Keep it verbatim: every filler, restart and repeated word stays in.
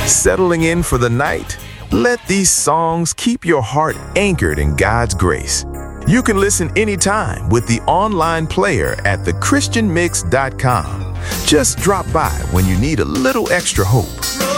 Settling in for the night? Let these songs keep your heart anchored in God's grace. You can listen anytime with the online player at the christian mix dot com. Just drop by when you need a little extra hope.